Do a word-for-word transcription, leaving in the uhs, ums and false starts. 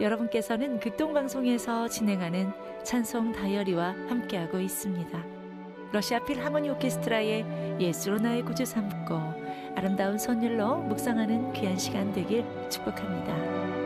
여러분께서는 극동방송에서 진행하는 찬송 다이어리와 함께하고 있습니다. 러시아 필하모니 오케스트라의 예수로 나의 구주 삼고 아름다운 선율로 묵상하는 귀한 시간 되길 축복합니다.